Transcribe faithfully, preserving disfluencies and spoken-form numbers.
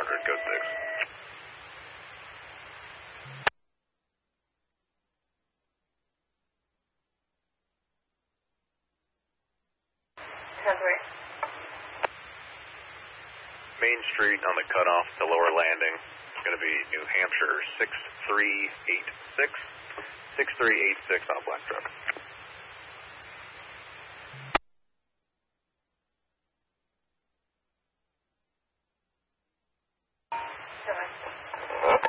hundred, code six. ten three. Main Street on the cutoff to lower landing. It's going to be New Hampshire six three eight six. six three eight six on a black truck. Seven.